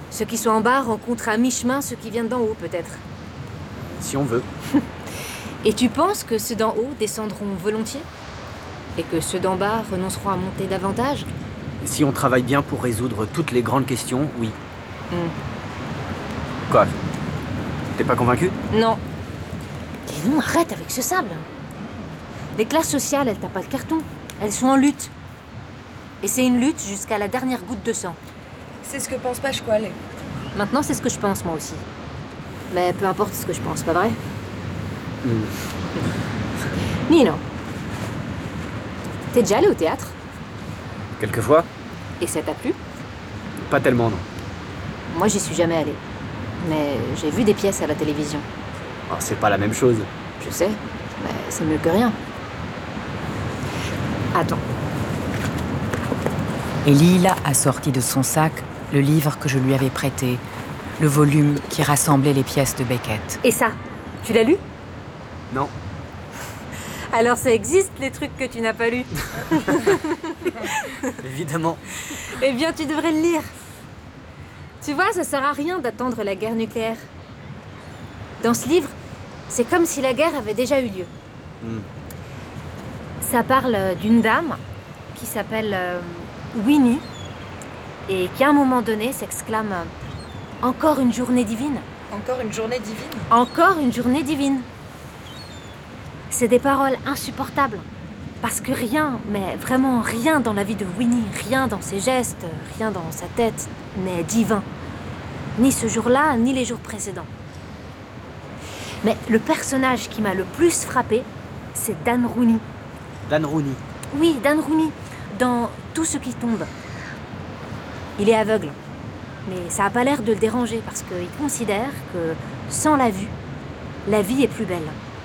Ceux qui sont en bas rencontrent à mi-chemin ceux qui viennent d'en haut, peut-être. Si on veut. Et tu penses que ceux d'en haut descendront volontiers? Et que ceux d'en bas renonceront à monter davantage? Si on travaille bien pour résoudre toutes les grandes questions, oui. Quoi? T'es pas convaincu? Non. Et non, arrête avec ce sable. Les classes sociales, elles tapent pas le carton. Elles sont en lutte. Et c'est une lutte jusqu'à la dernière goutte de sang. C'est ce que pense Pasquale. Maintenant, c'est ce que je pense, moi aussi. Mais peu importe ce que je pense, pas vrai? Nino, t'es déjà allé au théâtre? Quelquefois? Et ça t'a plu? Pas tellement, non. Moi, j'y suis jamais allée. Mais j'ai vu des pièces à la télévision. Oh, c'est pas la même chose. Je sais, mais c'est mieux que rien. Attends. Et Lila a sorti de son sac le livre que je lui avais prêté, le volume qui rassemblait les pièces de Beckett. Et ça, tu l'as lu? Non. Alors ça existe, les trucs que tu n'as pas lus? Évidemment. Eh bien, tu devrais le lire. Tu vois, ça sert à rien d'attendre la guerre nucléaire. Dans ce livre, c'est comme si la guerre avait déjà eu lieu. Ça parle d'une dame qui s'appelle Winnie et qui, à un moment donné, s'exclame « Encore une journée divine !» Encore une journée divine? Encore une journée divine. C'est des paroles insupportables. Parce que rien, mais vraiment rien dans la vie de Winnie, rien dans ses gestes, rien dans sa tête n'est divin. Ni ce jour-là, ni les jours précédents. Mais le personnage qui m'a le plus frappé, c'est Dan Rooney. Dan Rooney. Oui, Dan Rooney, dans Tout ce qui tombe. Il est aveugle. Mais ça n'a pas l'air de le déranger parce qu'il considère que sans la vue, la vie est plus belle.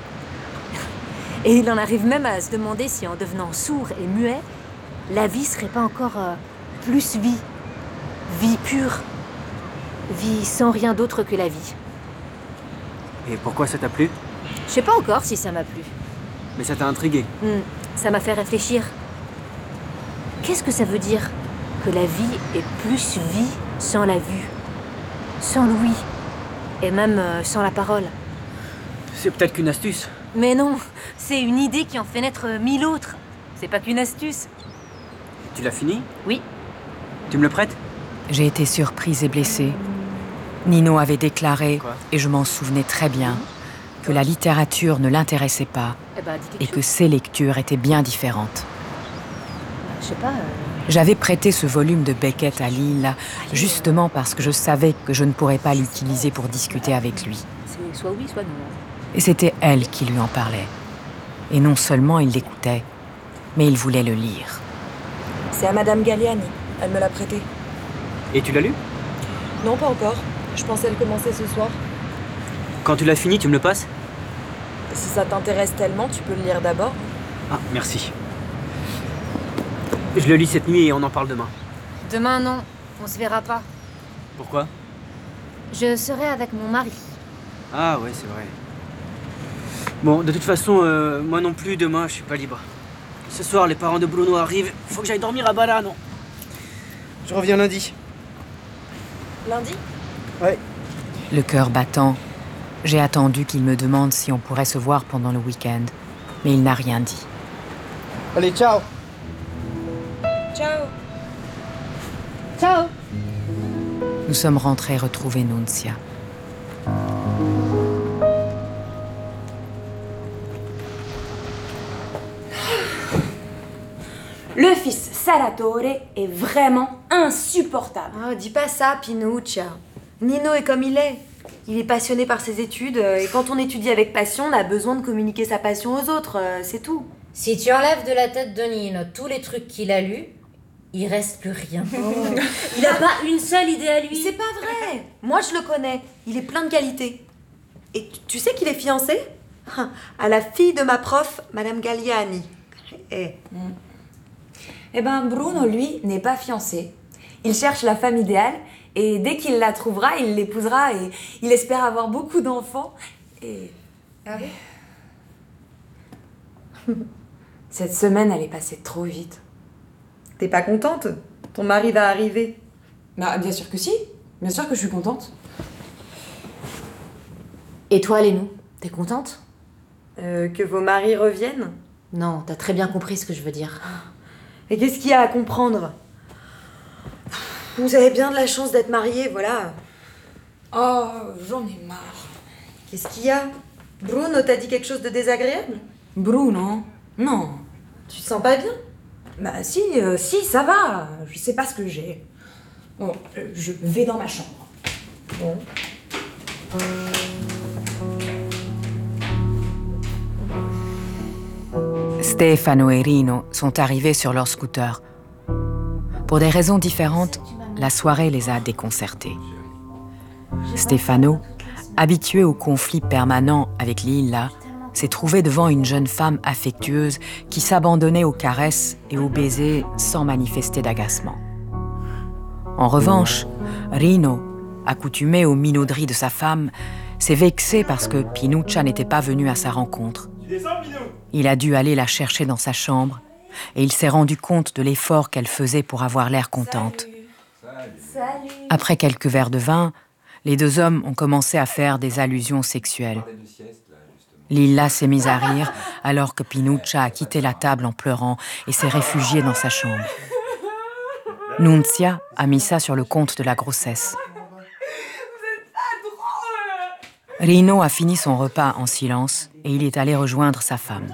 Et il en arrive même à se demander si en devenant sourd et muet, la vie serait pas encore plus vie. Vie pure. Vie sans rien d'autre que la vie. Et pourquoi ça t'a plu? Je sais pas encore si ça m'a plu. Mais ça t'a intrigué. Ça m'a fait réfléchir. Qu'est-ce que ça veut dire que la vie est plus vie sans la vue, sans l'ouïe, et même sans la parole? C'est peut-être qu'une astuce. Mais non, c'est une idée qui en fait naître 1000 autres. C'est pas qu'une astuce. Tu l'as fini? Oui. Tu me le prêtes? J'ai été surprise et blessée. Nino avait déclaré, Quoi? et je m'en souvenais très bien, que la littérature ne l'intéressait pas Eh ben, dis quelque et que chose. ses lectures étaient bien différentes. Je sais pas. J'avais prêté ce volume de Beckett à Lila, justement parce que je savais que je ne pourrais pas l'utiliser pour discuter avec lui. C'est soit oui, soit non. Et c'était elle qui lui en parlait. Et non seulement il l'écoutait, mais il voulait le lire. C'est à Madame Galliani. Elle me l'a prêté. Et tu l'as lu? Non, pas encore. Je pensais le commencer ce soir. Quand tu l'as fini, tu me le passes? Si ça t'intéresse tellement, tu peux le lire d'abord. Ah, merci. Je le lis cette nuit et on en parle demain. Demain, non. On se verra pas. Pourquoi? Je serai avec mon mari. Ah ouais, c'est vrai. Bon, de toute façon, moi non plus, demain, je suis pas libre. Ce soir, les parents de Bruno arrivent. Faut que j'aille dormir à Balano. Je reviens lundi. Lundi? Ouais. Le cœur battant, j'ai attendu qu'il me demande si on pourrait se voir pendant le week-end, mais il n'a rien dit. Allez, ciao. Ciao! Ciao. Nous sommes rentrés retrouver Nunzia. Le fils Salvatore est vraiment insupportable. Oh, dis pas ça, Pinuccia. Nino est comme il est. Il est passionné par ses études, et quand on étudie avec passion, on a besoin de communiquer sa passion aux autres, c'est tout. Si tu enlèves de la tête de Nino tous les trucs qu'il a lus, il reste plus rien. Il a pas une seule idée à lui. C'est pas vrai. Moi, je le connais. Il est plein de qualités. Et tu sais qu'il est fiancé à la fille de ma prof, Madame Galliani. Eh ben, Bruno, lui, n'est pas fiancé. Il cherche la femme idéale, et dès qu'il la trouvera, il l'épousera, et il espère avoir beaucoup d'enfants. Et... Ah oui? Cette semaine, elle est passée trop vite. T'es pas contente? Ton mari va arriver. Bah, bien sûr que si. Bien sûr que je suis contente. Et toi, Lénou, t'es contente? Que vos maris reviennent? Non, t'as très bien compris ce que je veux dire. Et qu'est-ce qu'il y a à comprendre? Vous avez bien de la chance d'être mariés, voilà. Oh, j'en ai marre. Qu'est-ce qu'il y a? Bruno t'a dit quelque chose de désagréable? Bruno? Non. Tu te sens pas bien? Bah si, ça va. Je sais pas ce que j'ai. Bon, je vais dans ma chambre. Bon. Stefano et Rino sont arrivés sur leur scooter. Pour des raisons différentes, la soirée les a déconcertés. Stefano, habitué aux conflits permanents avec Lila, s'est trouvé devant une jeune femme affectueuse qui s'abandonnait aux caresses et aux baisers sans manifester d'agacement. En revanche, Rino, accoutumé aux minauderies de sa femme, s'est vexé parce que Pinuccia n'était pas venu à sa rencontre. Il a dû aller la chercher dans sa chambre et il s'est rendu compte de l'effort qu'elle faisait pour avoir l'air contente. Salut. Après quelques verres de vin, les deux hommes ont commencé à faire des allusions sexuelles. Lila s'est mise à rire alors que Pinuccia a quitté la table en pleurant et s'est réfugié dans sa chambre. Nunzia a mis ça sur le compte de la grossesse. Rino a fini son repas en silence et il est allé rejoindre sa femme.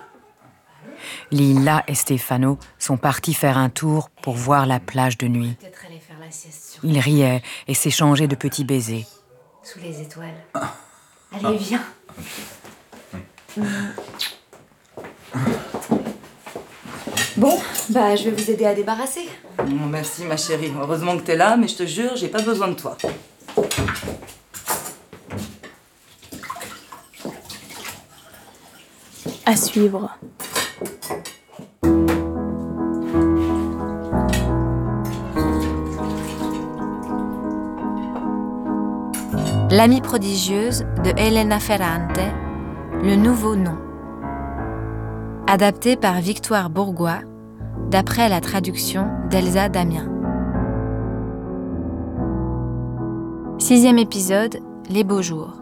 Lila et Stefano sont partis faire un tour pour voir la plage de nuit. Ils riaient et s'échangeaient de petits baisers. Sous les étoiles. Allez, viens. Bon, bah je vais vous aider à débarrasser. Merci ma chérie, heureusement que t'es là, mais je te jure, j'ai pas besoin de toi. À suivre. L'amie prodigieuse de Elena Ferrante, le nouveau nom. Adapté par Victoire Bourgois, d'après la traduction d'Elsa Damien. 6e épisode, Les beaux jours.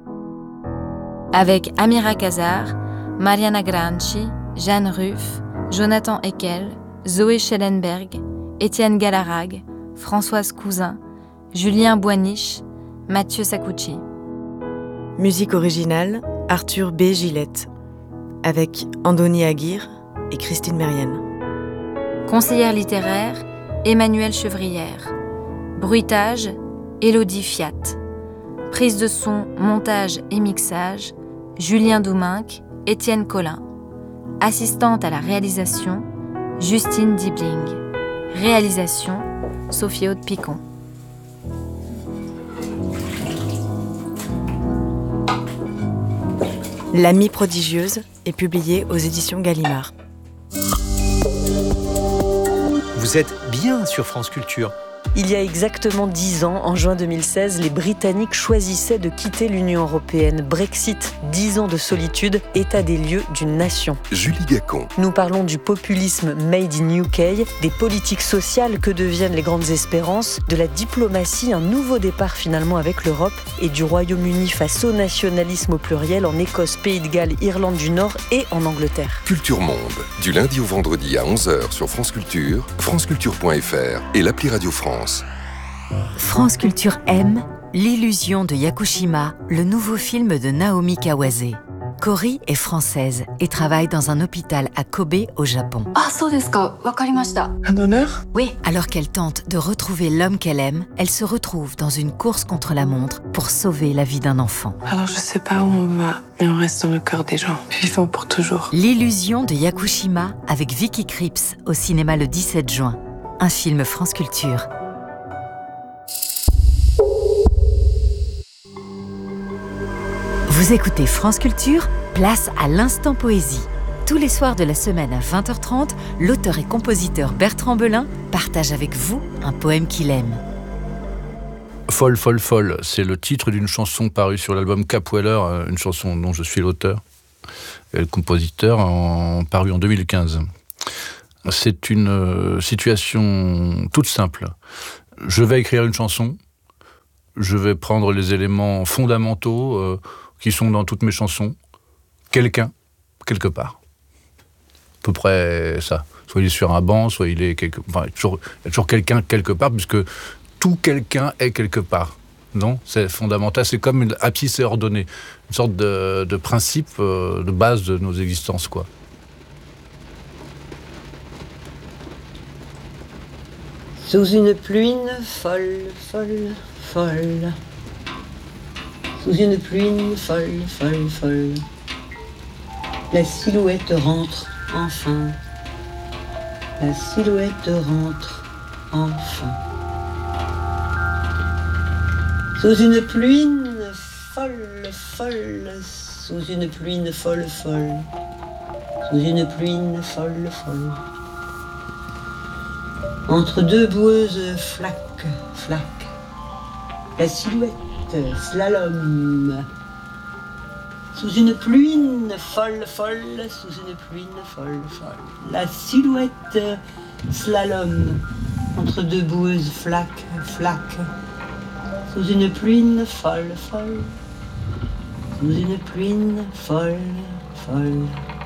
Avec Amira Kazar, Mariana Granchi, Jeanne Ruff, Jonathan Eckel, Zoé Schellenberg, Étienne Galarrague, Françoise Cousin, Julien Boiniche, Mathieu Sacucci. Musique originale, Arthur B. Gillette, avec Andoni Aguirre et Christine Mérienne. Conseillère littéraire, Emmanuelle Chevrière. Bruitage, Élodie Fiat. Prise de son, montage et mixage, Julien Douminc, Étienne Collin. Assistante à la réalisation, Justine Dibling. Réalisation, Sophie-Aude Picon. L'amie prodigieuse est publiée aux éditions Gallimard. Vous êtes bien sur France Culture. Il y a exactement 10 ans, en juin 2016, les Britanniques choisissaient de quitter l'Union européenne. Brexit, 10 ans de solitude, état des lieux d'une nation. Julie Gacon. Nous parlons du populisme made in UK, des politiques sociales que deviennent les grandes espérances, de la diplomatie, un nouveau départ finalement avec l'Europe, et du Royaume-Uni face au nationalisme au pluriel en Écosse, Pays de Galles, Irlande du Nord et en Angleterre. Culture Monde, du lundi au vendredi à 11h sur France Culture, franceculture.fr et l'appli Radio France. France Culture aime L'illusion de Yakushima, le nouveau film de Naomi Kawase. Cory est française et travaille dans un hôpital à Kobe, au Japon. Un donneur? Oui, alors qu'elle tente de retrouver l'homme qu'elle aime, elle se retrouve dans une course contre la montre pour sauver la vie d'un enfant. Alors je sais pas où on va, mais on reste dans le cœur des gens, vivants pour toujours. L'illusion de Yakushima avec Vicky Krieps au cinéma le 17 juin. Un film France Culture. Vous écoutez France Culture, place à l'instant poésie. Tous les soirs de la semaine à 20h30, l'auteur et compositeur Bertrand Belin partage avec vous un poème qu'il aime. Folle, folle, folle, c'est le titre d'une chanson parue sur l'album Cap Weller, une chanson dont je suis l'auteur et le compositeur, parue en 2015. C'est une situation toute simple. Je vais écrire une chanson, je vais prendre les éléments fondamentaux qui sont dans toutes mes chansons. Quelqu'un, quelque part. À peu près ça. Soit il est sur un banc, soit il est il y a toujours quelqu'un quelque part, puisque tout quelqu'un est quelque part. Non, c'est fondamental. C'est comme une abscisse ordonnée, une sorte de principe de base de nos existences, quoi. Sous une pluie folle, folle, folle. Sous une pluie folle, folle, folle. La silhouette rentre enfin. La silhouette rentre enfin. Sous une pluie folle, folle. Sous une pluie folle, folle. Sous une pluie folle, folle. Entre deux boueuses flaques, flaques. La silhouette slalom. Sous une pluie folle, folle. Sous une pluie folle, folle. La silhouette slalom. Entre deux boueuses flaques, flaques. Sous une pluie folle, folle. Sous une pluie folle, folle.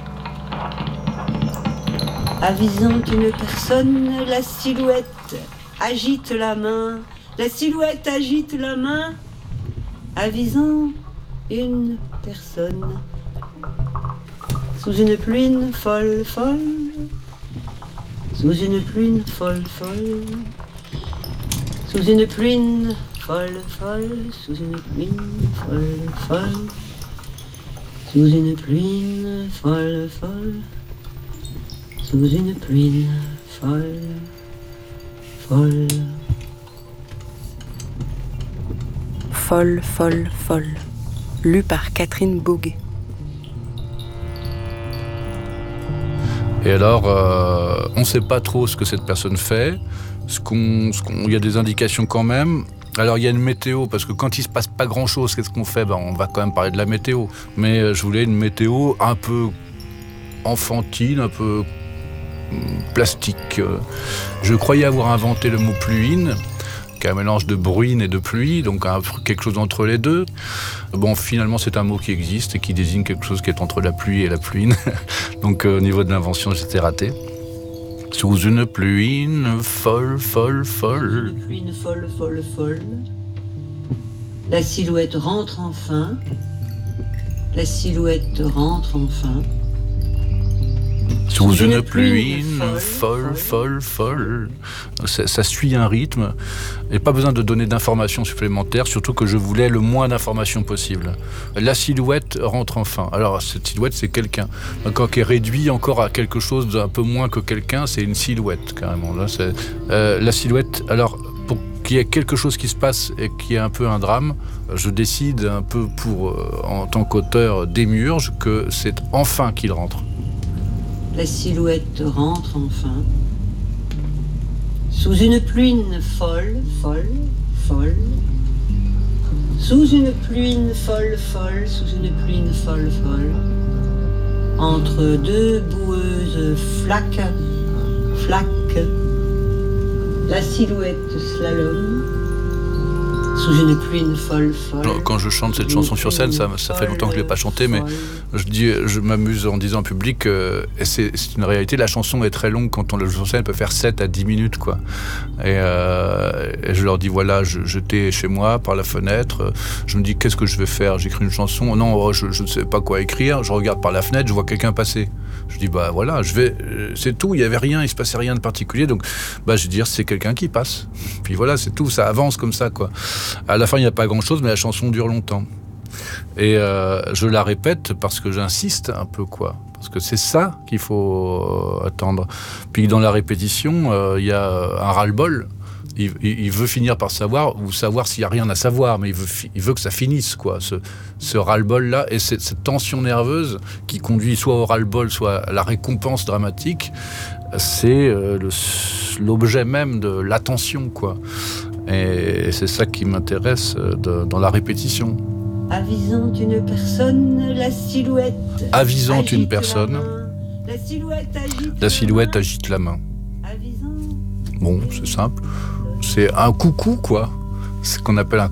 Avisant une personne, la silhouette agite la main. La silhouette agite la main. Avisant une personne. Sous une pluie folle, folle. Sous une pluie folle, folle. Sous une pluie folle, folle. Sous une pluie folle, folle. Sous une pluie folle, folle. Sous une pluie folle, folle. Folle, folle, folle. Lu par Catherine Boguet. Et alors, on ne sait pas trop ce que cette personne fait. Il y a des indications quand même. Alors, il y a une météo, parce que quand il ne se passe pas grand-chose, qu'est-ce qu'on fait ? On va quand même parler de la météo. Mais je voulais une météo un peu enfantine, un peu plastique. Je croyais avoir inventé le mot pluine, qui est un mélange de bruine et de pluie, donc quelque chose entre les deux. Bon, finalement, c'est un mot qui existe et qui désigne quelque chose qui est entre la pluie et la pluine. Donc, au niveau de l'invention, j'étais raté. Sous une pluine folle, folle, folle. Sous une pluie folle, folle, folle. La silhouette rentre enfin. La silhouette rentre enfin. Sous une pluie folle, folle, folle. Ça suit un rythme. Et pas besoin de donner d'informations supplémentaires, surtout que je voulais le moins d'informations possible. La silhouette rentre enfin. Alors, cette silhouette, c'est quelqu'un. Quand qui est réduit encore à quelque chose d'un peu moins que quelqu'un, c'est une silhouette, carrément. Là, la silhouette, alors, pour qu'il y ait quelque chose qui se passe et qui est un peu un drame, je décide un peu en tant qu'auteur démiurge, que c'est enfin qu'il rentre. La silhouette rentre enfin. Sous une pluie folle, folle, folle. Sous une pluie folle, folle. Sous une pluie folle, folle. Entre deux boueuses flaques, flaques. La silhouette slalom. Sous une pluie folle, folle. Quand je chante cette chanson sur scène, ça fait longtemps que je ne l'ai pas chantée, mais je m'amuse en disant au public, et c'est une réalité, la chanson est très longue quand on la joue sur scène, elle peut faire 7 à 10 minutes, quoi. Et je leur dis, voilà, j'étais chez moi, par la fenêtre, je me dis, qu'est-ce que je vais faire ? J'écris une chanson, non, je ne sais pas quoi écrire, je regarde par la fenêtre, je vois quelqu'un passer. Je dis, bah voilà, c'est tout, il n'y avait rien, il ne se passait rien de particulier, donc je vais dire, c'est quelqu'un qui passe. Puis voilà, c'est tout, ça avance comme ça, quoi. À la fin, il n'y a pas grand-chose, mais la chanson dure longtemps. Et je la répète parce que j'insiste un peu, quoi. Parce que c'est ça qu'il faut attendre. Puis dans la répétition, il y a un ras-le-bol. Il veut finir par savoir, ou savoir s'il n'y a rien à savoir, mais il veut que ça finisse, quoi, ce ras-le-bol-là. Et cette tension nerveuse qui conduit soit au ras-le-bol, soit à la récompense dramatique, c'est l'objet même de l'attention, quoi. Et c'est ça qui m'intéresse dans la répétition. Avisant une personne, la silhouette. Avisant une personne, la silhouette agite la main. Bon, c'est simple. C'est un coucou, quoi. C'est ce qu'on appelle un